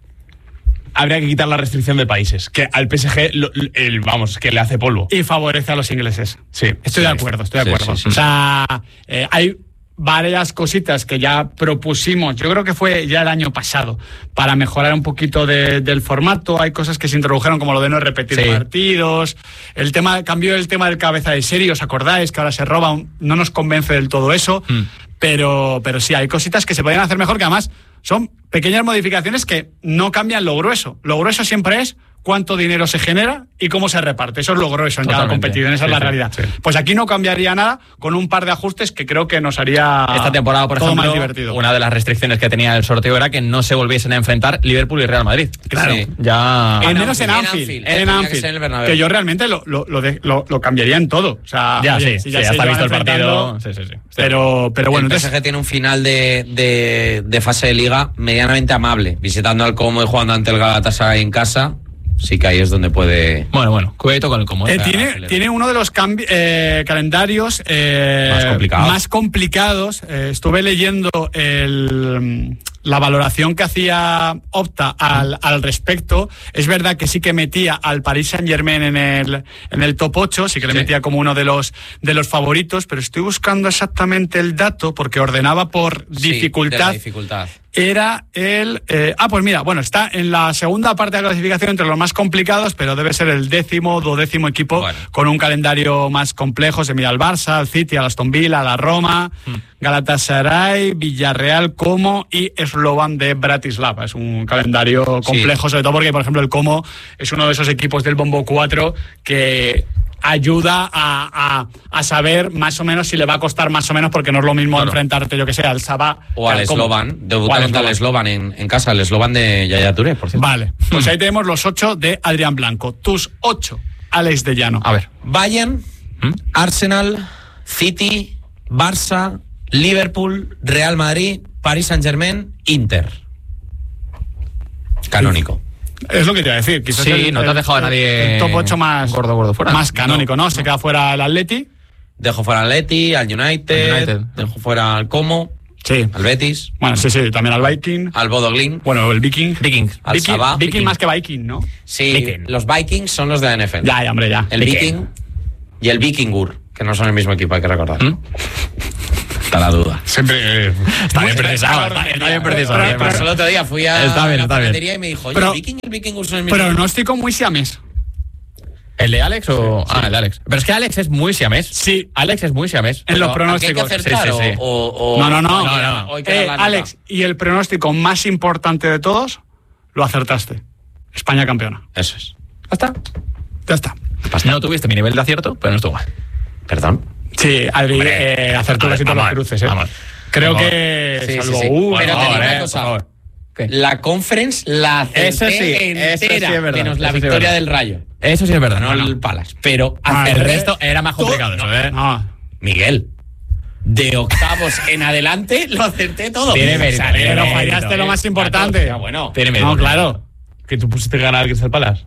Habría que quitar la restricción de países, que al PSG, que le hace polvo. Y favorece a los ingleses. Sí. Estoy de acuerdo. Sí. O sea, hay varias cositas que ya propusimos, yo creo que fue ya el año pasado, para mejorar un poquito del formato. Hay cosas que se introdujeron, como lo de no repetir partidos. Cambió el tema del cabeza de serie, ¿os acordáis? Que ahora se roba, no nos convence del todo eso. Pero sí, hay cositas que se podrían hacer mejor, que además son pequeñas modificaciones que no cambian lo grueso. Lo grueso siempre es cuánto dinero se genera y cómo se reparte. Eso es lo grueso en cada competición, esa es la realidad. Sí. Pues aquí no cambiaría nada, con un par de ajustes que creo que nos haría esta temporada, por ejemplo, más divertido. Una de las restricciones que tenía el sorteo era que no se volviesen a enfrentar Liverpool y Real Madrid. Claro. Sí. Ya... Al menos en Anfield. En Anfield. Que yo realmente lo cambiaría en todo. O sea, ya, oye, ya está visto el partido. Sí. Pero bueno. El PSG tiene un final de fase de liga medianamente amable, visitando al Como y jugando ante el Galatasaray en casa. Sí que ahí es donde puede... Bueno, cuidado con el Como. Tiene uno de los calendarios más complicados. Estuve leyendo la valoración que hacía Opta al respecto. Es verdad que sí que metía al Paris Saint-Germain en el top 8, sí que le metía como uno de los favoritos, pero estoy buscando exactamente el dato porque ordenaba por dificultad. De la dificultad. Era pues mira, bueno, está en la segunda parte de la clasificación entre los más complicados, pero debe ser el 10º, 12º equipo con un calendario más complejo. Se mira al Barça, al City, al Aston Villa, a la Roma, Galatasaray, Villarreal, Como y Slovan de Bratislava. Es un calendario complejo, sobre todo porque, por ejemplo, el Como es uno de esos equipos del Bombo 4 que ayuda a saber más o menos si le va a costar más o menos, porque no es lo mismo enfrentarte, yo que sé, al Sabah o al Slovan. Debuta contra el Slovan en casa, el Slovan de Yaya Touré, por cierto. Vale, pues ahí tenemos los 8 de Adrián Blanco. Tus 8, Alex de Llano. A ver. Bayern, Arsenal, City, Barça, Liverpool, Real Madrid, Paris Saint-Germain, Inter. Canónico. Es lo que te iba a decir. Quizás no te has dejado a nadie. El top 8 más gordo fuera. Más canónico, ¿no? Se queda fuera el Atleti. Dejo fuera al Atleti, al United. Dejo fuera al Como. Sí. Al Betis. Bueno, sí, también al Viking. Al Bodo Glimt. Bueno, el Viking. Al Sabah. Viking más que Viking, ¿no? Sí, los Vikings son los de la NFL. Ya, hombre, ya. El Viking y el Vikingur, que no son el mismo equipo, hay que recordar. Está la duda. Siempre está bien precisado. Está bien precisado. El otro día fui a la cafetería y me dijo, oye, el Viking y el Vikingur son el mismo. Pronóstico muy siamés. ¿El de Alex o...? Sí. El de Alex. Pero es que Alex es muy siamés. Sí. Alex es muy siamés. En los pronósticos. ¿Hay que acertar sí. No. Alex, y el pronóstico más importante de todos, lo acertaste. España campeona. Eso es. ¿Hasta? Ya está. No tuviste mi nivel de acierto, pero no estuvo mal. ¿Perdón? Sí, Adri, acertó casi todos los cruces, ¿eh? Vamos. Creo que... Sí, salvo sí. Pero te digo una por cosa. favor. La conference la acerté entera, eso sí es verdad, menos la eso sí es victoria verdad. del Rayo. Eso sí es verdad. No el Palace. Pero El resto era más complicado, eso, ¿eh? Miguel, de octavos en adelante lo acerté todo. Tiene mérito, Pero fallaste lo más importante. Ya, bueno. Tiene mérito. No, claro. ¿Que tú pusiste ganar que es el Palace?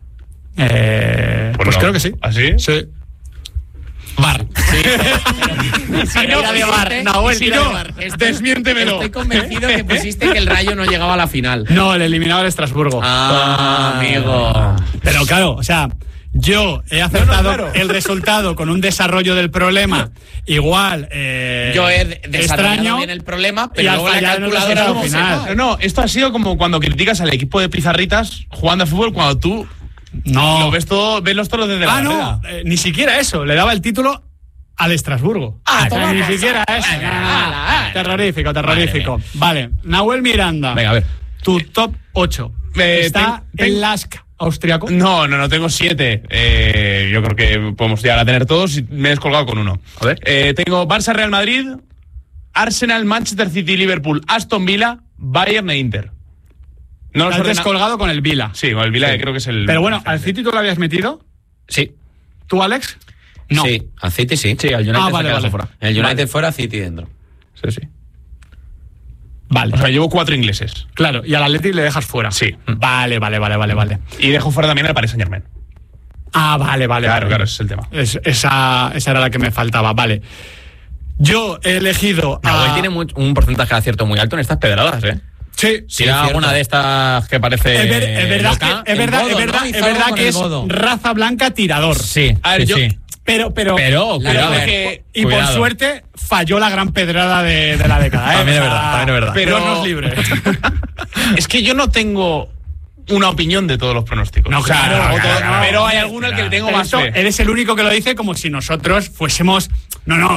Pues no. creo que sí. ¿Así? Sí. Bar. Si no, de bar. Nahuel, si tira no, de bar. desmiéntemelo. Estoy convencido que pusiste que el Rayo no llegaba a la final. No, el eliminado era Estrasburgo. Amigo. Pero claro, o sea, yo he acertado el resultado con un desarrollo del problema igual Yo he desarrollado extraño bien el problema, y pero has luego la fallado en el calculadora resultado no final. No, esto ha sido como cuando criticas al equipo de pizarritas jugando a fútbol cuando tú lo ves todo, ves los toros desde la no, ni siquiera eso, le daba el título al Estrasburgo. O sea, ni siquiera eso. Terrorífico. Vale, Nahuel Miranda. Venga, a ver. Tu top 8. ¿Está el Lask austriaco? No, tengo 7. Yo creo que podemos llegar a tener todos y me he descolgado con uno. A ver. Tengo Barça, Real Madrid, Arsenal, Manchester City, Liverpool, Aston Villa, Bayern e Inter. No Has descolgado con el Villa. Sí, con el Villa, que creo que es el... Pero bueno, ¿al City tú lo habías metido? Sí. ¿Tú, Alex? No. Sí, al City sí. Sí, al United vale. fuera. El United fuera, City dentro. Sí. Vale. O sea, llevo 4 ingleses. Claro, y al Athletic le dejas fuera. Sí. Vale. Y dejo fuera también al Paris Saint-Germain. Vale. Claro, ese es el tema. Esa era la que me faltaba, vale. Yo he elegido Nahuel tiene un porcentaje de acierto muy alto en estas pedradas, ¿eh? Sí, Si era alguna de estas que parece. Es verdad que es raza blanca tirador. Sí. A ver, sí. Pero cuidado, y por cuidado. suerte falló la gran pedrada de la década. También es verdad. Pero Dios nos libre. Es que yo no tengo una opinión de todos los pronósticos. No, claro, pero hay alguno al que le tengo más fe. Eres el único que lo dice como si nosotros fuésemos. No, lo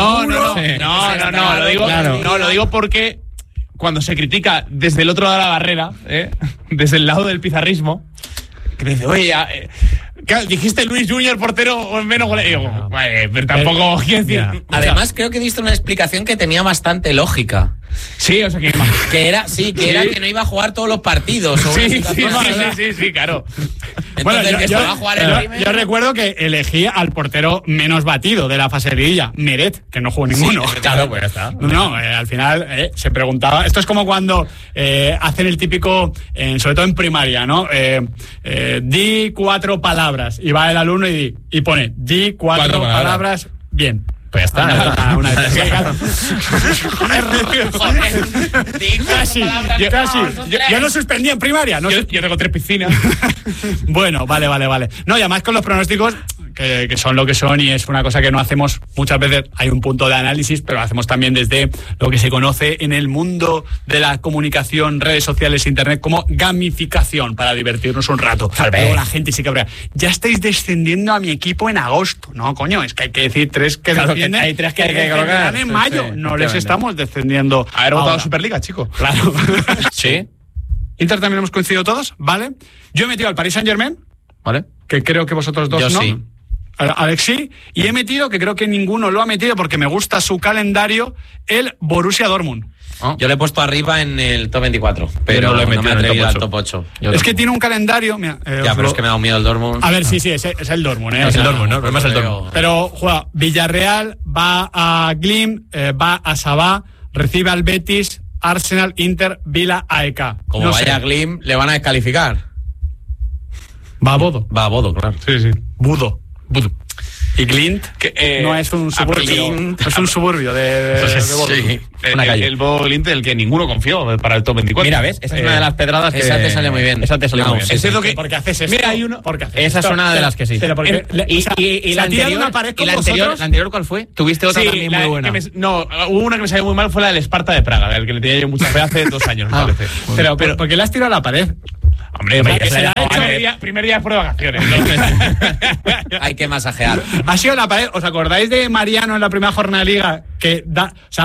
digo. Claro. No, lo digo porque cuando se critica desde el otro lado de la barrera, desde el lado del pizarrismo, que dice, oye, claro, dijiste Luis Junior portero o menos goles. Digo, pero tampoco quiero decir. Además, creo que diste una explicación que tenía bastante lógica. Sí, o sea que era que no iba a jugar todos los partidos. Sí, claro. Entonces, yo recuerdo que elegí al portero menos batido de la fase de liguilla, Meret, que no jugó ninguno. Sí, claro, pues ya está. No, al final se preguntaba. Esto es como cuando hacen el típico, sobre todo en primaria, ¿no? Di 4 palabras y va el alumno y pone di 4 palabras bien. Pues ya está. Casi. Yo no suspendí en primaria. Yo tengo 3 piscinas. Bueno, vale. No, y además con los pronósticos, que son lo que son, y es una cosa que no hacemos muchas veces. Hay un punto de análisis, pero lo hacemos también desde lo que se conoce en el mundo de la comunicación, redes sociales, internet, como gamificación, para divertirnos un rato. Luego la gente sí que habrá. Ya estáis descendiendo a mi equipo en agosto. No, coño, es que hay que decir 3 que descienden. Hay 3 que hay que colocar en mayo. No les estamos descendiendo. Haber votado Superliga, chico. Claro. Sí. Inter también hemos coincidido todos, ¿vale? Yo he metido al Paris Saint-Germain, ¿vale? Que creo que vosotros dos yo no. Sí. Alexi, y he metido, que creo que ninguno lo ha metido porque me gusta su calendario, el Borussia Dortmund. Yo le he puesto arriba en el top 24, pero no lo he metido me en el atrevido top al top 8. Es que tiene un calendario. Mira, pero es que me ha dado miedo el Dortmund. A ver, sí, es el Dortmund. Es el Dortmund, ¿no? El problema es el Dortmund. Pero juega Villarreal, va a Glim, va a Sabah, recibe al Betis, Arsenal, Inter, Vila, AEK. Como vaya Glim, le van a descalificar. Va a Bodo. Va a Bodo, claro. Sí. Budo. Y Glint no es un suburbio. Es un suburbio de Bodo. Sí. Una calle. El Bodo Glint, el que ninguno confió para el top 24. Mira, ¿ves? Esa es una de las pedradas que... Esa te sale muy bien. Esa te sale muy bien. Es cierto que... Porque haces esto. Mira, hay uno... Esa es una de las que sí. Pero porque... ¿Y la anterior cuál fue? ¿Tuviste otra también muy buena? No, hubo una que me salió muy mal, fue la del Esparta de Praga, el que le tenía yo mucha fe hace 2 años, me parece. Pero porque le has tirado a la pared. Hombre, primer día después de vacaciones. Hay que masajear. Ha sido la pared. ¿Os acordáis de Mariano en la primera jornada de Liga? Que da... O sea,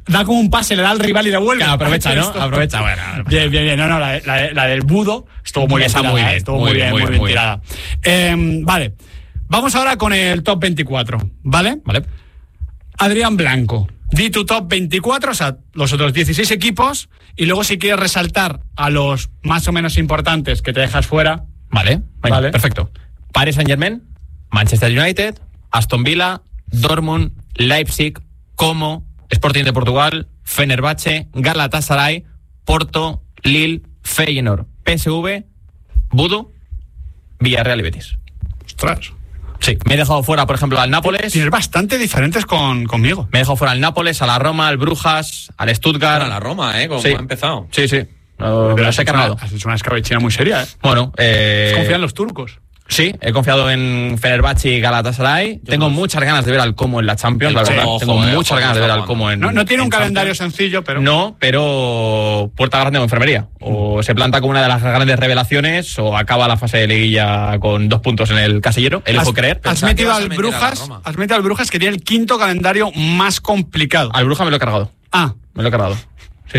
da como un pase, le da al rival y devuelve. Claro, aprovecha, ¿no? Aprovecha, bueno. Bien. No, la del Budo estuvo muy bien tirada. Estuvo muy bien tirada. Vale. Vamos ahora con el top 24, ¿vale? Vale. Adrián Blanco. Di tu top 24, o sea, los otros 16 equipos, y luego si quieres resaltar a los más o menos importantes que te dejas fuera. Vale. Perfecto. Paris Saint-Germain, Manchester United, Aston Villa, Dortmund, Leipzig, Como, Sporting de Portugal, Fenerbahce, Galatasaray, Porto, Lille, Feyenoord, PSV, Budo, Villarreal y Betis. Ostras. Sí, me he dejado fuera, por ejemplo, al Nápoles. Tienes bastante diferentes conmigo. Me he dejado fuera al Nápoles, a la Roma, al Brujas, al Stuttgart. A la Roma, ¿Cómo sí. ha empezado? Sí. Me las he cargado. Has hecho una escabechina muy seria, ¿eh? Bueno, confía en los turcos. Sí, he confiado en Fenerbahce y Galatasaray. Tengo muchas ganas de ver al Como en la Champions, la verdad. Tengo muchas ganas de ver al Como en... No tiene un calendario Champions. sencillo, pero... No, pero puerta grande o enfermería. O se planta como una de las grandes revelaciones o acaba la fase de liguilla con 2 puntos en el casillero. Elijo creer. Has metido al Brujas, que tiene el 5º calendario más complicado. Al Brujas me lo he cargado. Me lo he cargado. Sí.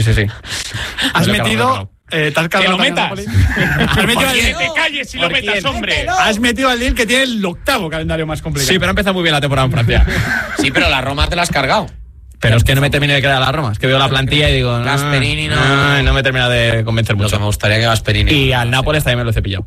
Has metido... ¿te has ¡Que lo metas! Has metido al ¡Que te calles y lo metas, hombre! Has metido al Lille, que tiene el 8º calendario más complicado. Sí, pero empieza muy bien la temporada en Francia. Sí, pero la Roma te la has cargado. Pero es que no me termino de creer a la Roma. Es que veo la plantilla y digo... Gasperini no me termina de convencer mucho. Me gustaría que Gasperini... Y al Nápoles también me lo he cepillado.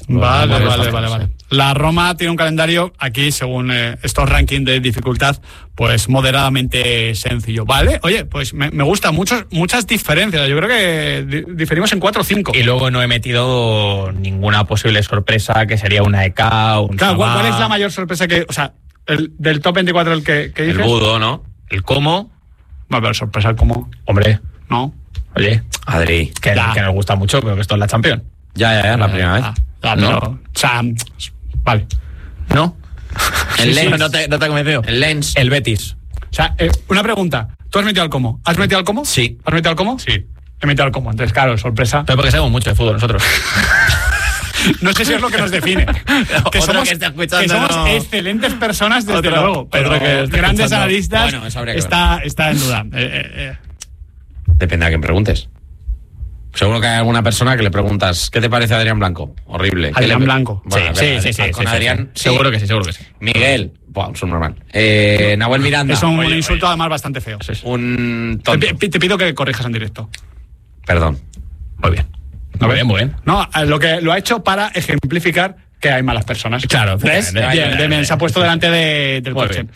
Vale. La Roma tiene un calendario, aquí según estos rankings de dificultad, pues moderadamente sencillo. Vale, oye, pues me gusta muchas diferencias. Yo creo que diferimos en 4 o 5. Y luego no he metido ninguna posible sorpresa, que sería una EK, un Claro, ¿cuál es la mayor sorpresa que... O sea, del top 24 el que dices? El Budo, ¿no? El Como. Va a haber sorpresa el Como. Hombre. ¿No? Oye. Adri. Que nos gusta mucho, pero que esto es la Champions. Ya, la primera vez. ¿No? O sea, vale. ¿No? El Lens. ¿No te ha convencido? El Lens. El Betis. O sea, una pregunta. ¿Tú has metido al Como? ¿Has metido al Como? Sí. ¿Has metido al Como? Sí. He metido al Como. Entonces, claro, sorpresa. Pero porque sabemos mucho de fútbol nosotros. No sé si es lo que nos define. que somos excelentes personas, desde luego. Pero grandes analistas, bueno, eso habría que está en duda. Depende a quién preguntes. Seguro que hay alguna persona que le preguntas, ¿qué te parece Adrián Blanco? Horrible. Adrián Blanco. Bueno, sí. Con Adrián, sí. Seguro que sí. Miguel, un subnormal. Nahuel Miranda. Es un insulto además bastante feo. Un tonto. Te pido que corrijas en directo. Perdón. Muy bien. Muy bien. No, lo ha hecho para ejemplificar que hay malas personas. Claro. ¿Ves? Bien. Se ha puesto delante del coche.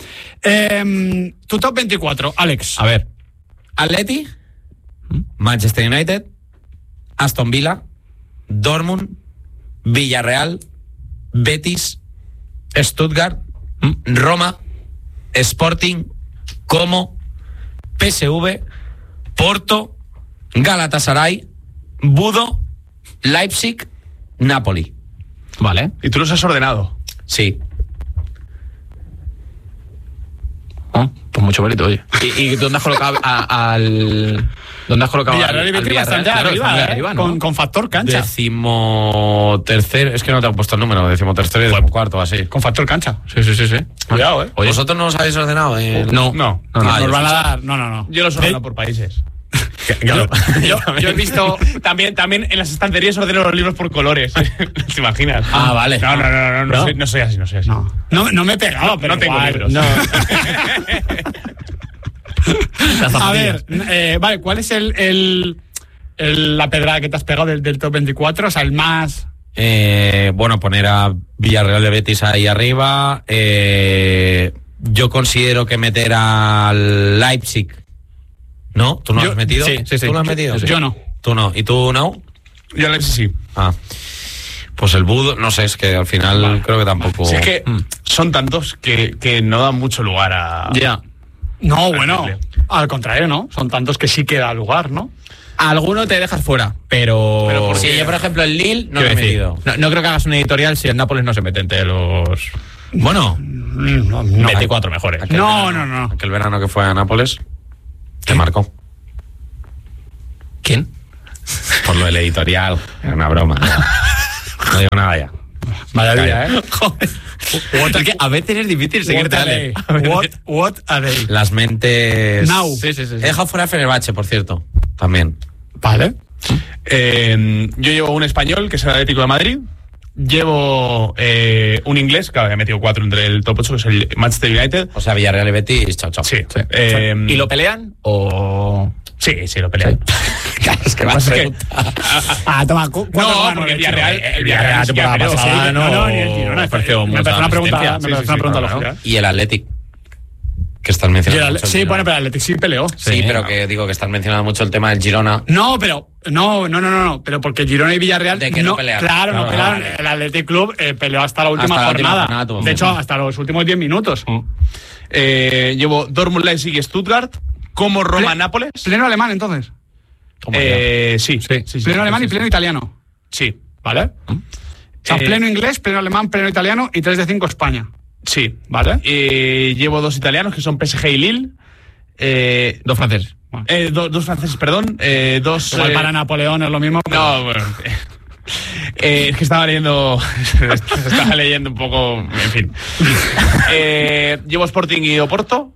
Tu top 24, Alex. A ver. Atleti, Manchester United, Aston Villa, Dortmund, Villarreal, Betis, Stuttgart, Roma, Sporting, Como, PSV, Porto, Galatasaray, Budo, Leipzig, Napoli. Vale. ¿Y tú los has ordenado? Sí. Pues mucho mérito, oye. ¿Y dónde has colocado ¿Dónde has colocado Villarreal y Betis bastante arriba, ¿no? con factor cancha. 13º, es que no te han puesto el número, 13º y 14º, así. Con factor cancha. Sí. Cuidado, Oye. ¿Vosotros no os habéis ordenado? No. Nos van a dar... No. Yo los ordeno por países. Claro. Yo he visto también en las estanterías ordeno los libros por colores. ¿Te imaginas? Ah, vale. No soy así. No me he pegado, pero no tengo igual. libros. No. A ver, vale, ¿cuál es la pedrada que te has pegado del top 24? O sea, el más... Bueno, poner a Villarreal de Betis ahí arriba. Yo considero que meter al Leipzig. ¿No? ¿Tú no lo has metido? Sí. ¿Tú lo has metido? Yo no. ¿Tú no? ¿Y tú no? Yo al Leipzig sí. Pues el Budo, no sé, es que al final creo que tampoco... Sí, es que son tantos que no dan mucho lugar a... Ya. No, bueno, al contrario, ¿no? Son tantos que sí queda lugar, ¿no? Alguno te dejas fuera, pero si yo, por ejemplo, el Lille no lo he metido. No creo que hagas una editorial si el Nápoles no se mete entre los... Bueno, 24 mejores. No. Aquel verano que fue a Nápoles, te marcó. ¿Quién? Por lo del editorial. Era una broma. No digo nada ya. Vaya día, ¿eh? Joder. Es que a veces es difícil seguirte, Ale. What a day. Las mentes... Now. Sí. He dejado fuera a Fenerbahce, por cierto. También. Vale. Yo llevo un español, que es el Atlético de Madrid. Llevo un inglés, claro, he metido 4 entre el top 8, que es el Manchester United. O sea, Villarreal y Betis, chao. Sí. ¿Y lo pelean o...? Sí, lo pelean. Claro, es que Lo que pasa es que... Toma, No, porque el Villarreal temporada pasada no, ni el Girona. me pareció Me parece una pregunta lógica. Y el Athletic, que están mencionando mucho el Sí, Girona. bueno, pero el Athletic sí peleó. Sí, pero que digo que están mencionando mucho el tema del Girona. No, pero pero porque Girona y Villarreal De que no pelearon. Claro, no pelearon. El Athletic Club peleó hasta la última jornada. De hecho, hasta los últimos 10 minutos. Llevo Dortmund, Leipzig y Stuttgart. Como Roma-Nápoles. ¿Pleno alemán, entonces? Sí. Pleno alemán y pleno italiano. Sí. ¿Vale? O sea, pleno inglés, pleno alemán, pleno italiano y 3 de 5 España. Sí. ¿Vale? Llevo 2 italianos, que son PSG y Lille. 2 franceses. Dos franceses, perdón. Igual para Napoleón es lo mismo. No, bueno. Es que estaba leyendo un poco, en fin. Llevo Sporting y Oporto,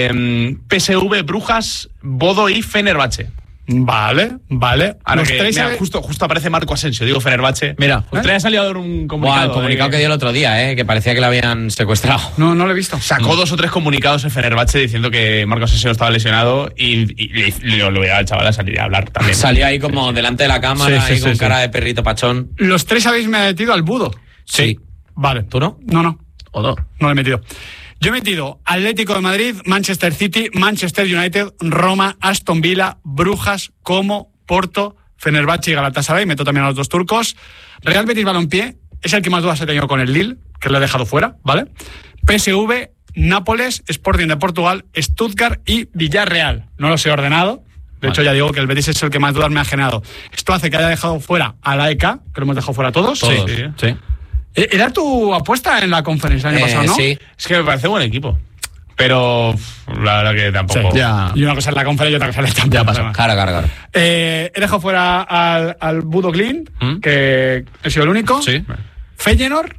PSV, Brujas, Bodo y Fenerbahce. Vale. Ahora justo aparece Marco Asensio, digo Fenerbahce. Mira, justo ha salido a dar un comunicado. El comunicado que dio el otro día, que parecía que lo habían secuestrado. No lo he visto. Sacó 2 o 3 comunicados en Fenerbahce diciendo que Marco Asensio estaba lesionado y lo veía al chaval a salir a hablar también. Salió ahí como delante de la cámara, con cara de perrito pachón. Los 3 habéis metido al Budo. Sí. Vale. ¿Tú no? No. ¿O no? No lo he metido. Yo he metido Atlético de Madrid, Manchester City, Manchester United, Roma, Aston Villa, Brujas, Como, Porto, Fenerbahce y Galatasaray. Meto también a los 2 turcos. Real Betis Balompié es el que más dudas he tenido con el Lille, que lo he dejado fuera, ¿vale? PSV, Nápoles, Sporting de Portugal, Stuttgart y Villarreal. No los he ordenado. De hecho, ya digo que el Betis es el que más dudas me ha generado. Esto hace que haya dejado fuera a la AEK, que lo hemos dejado fuera todos. Sí. ¿Era tu apuesta en la conferencia el año pasado, no? Sí. Es que me parece buen equipo. Pero la verdad que tampoco. Sí, ya. Y una cosa es la conferencia y otra cosa es el Ya pasa. Claro. He dejado fuera al Budo Glin, que he sido el único. Sí. Feyenoord.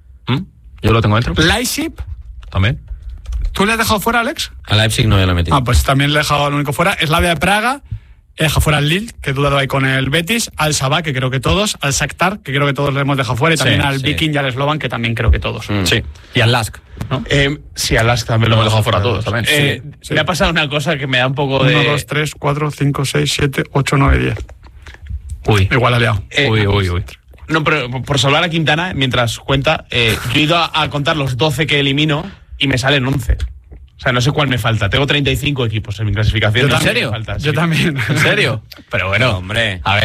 Yo lo tengo dentro. Leipzig. También. ¿Tú le has dejado fuera, Alex? A Leipzig no, yo lo he metido. Pues también le he dejado al único fuera. Slavia de Praga. He dejado fuera al Lille, que he dudado ahí con el Betis, al Sabah, que creo que todos, al Shakhtar, que creo que todos le hemos dejado fuera, y también al Viking y al Slovan, que también creo que todos. Sí. Y al Lask, ¿no? Sí, al Lask también lo hemos dejado fuera todos también. Me ha pasado una cosa que me da un poco de... 1, 2, 3, 4, 5, 6, 7, 8, 9, 10. Uy. Igual ha liado. Uy. No, pero por salvar a Quintana, mientras cuenta, yo he ido a contar los 12 que elimino y me salen 11. O sea, no sé cuál me falta. Tengo 35 equipos en mi clasificación. ¿En serio? Yo también. ¿En serio? Pero bueno, hombre. A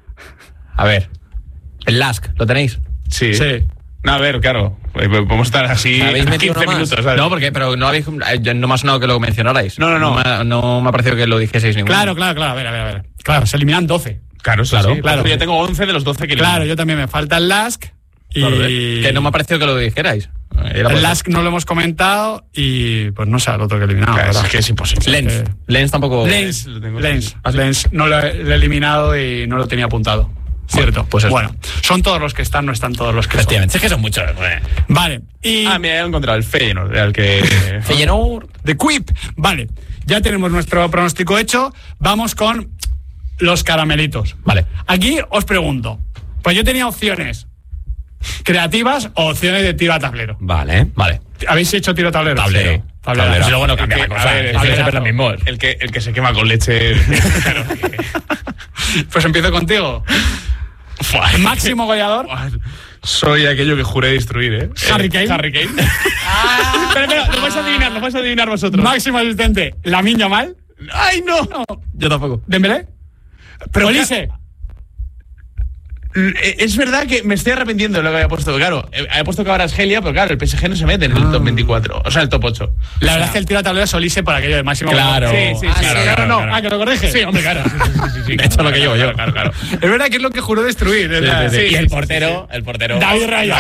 ver. El Lask, ¿lo tenéis? Sí. No, a ver, claro. Podemos estar así 15 minutos, ¿sabes? No, pero no me ha sonado que lo mencionarais. No. No me ha parecido que lo dijeseis ninguno. Claro. A ver. Claro, se eliminan 12. Claro. Yo tengo 11 de los 12 que eliminan. Claro, yo también me falta el Lask. Y... Que no me ha parecido que lo dijerais. El Lask no lo hemos comentado y pues no sé al otro que he eliminado. Claro, es que es imposible. Lens tampoco. Lens no lo he eliminado y no lo tenía apuntado. Cierto. Pues bueno, son todos los que están, no están todos los que efectivamente, son. Es que son muchos. Vale. Y... mira, he encontrado el Feyenoord, el que... Feyenoord. De Quip. Vale, ya tenemos nuestro pronóstico hecho. Vamos con los caramelitos. Vale. Aquí os pregunto, pues yo tenía opciones creativas o opciones de tiro a tablero. Vale. ¿Habéis hecho tiro a tablero? Tablero. Tablero. Y luego no cambia la cosa. El que se quema con leche. Pues empiezo contigo. Máximo goleador. Soy aquello que juré destruir, ¿eh? Harry Kane. Pero, lo vais a adivinar vosotros. Máximo asistente, Lamine Yamal. ¡Ay, no! Yo tampoco. ¿Dembélé? Pero Olise. Es verdad que me estoy arrepintiendo de lo que había puesto. Claro, había puesto Kvaratskhelia, pero claro, el PSG no se mete en el top 24. O sea, el top 8. La verdad es que el tiro a tablero es Olise por aquello de máximo. Claro. Sí, claro. ¿Que lo corrige? Sí, hombre, claro. Sí, de hecho, lo que llevo yo. Claro. Es verdad que es lo que juró destruir. Y el portero. David Raya.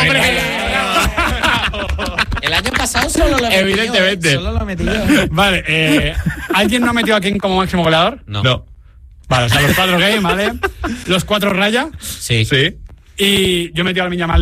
El año pasado solo lo metí. Evidentemente. Solo lo metí yo. Vale, ¿alguien no ha metido a King como máximo goleador? No. Vale, o sea, los 4 Game, ¿vale? Los 4 Raya. Sí. Y yo he metido al Lamine Yamal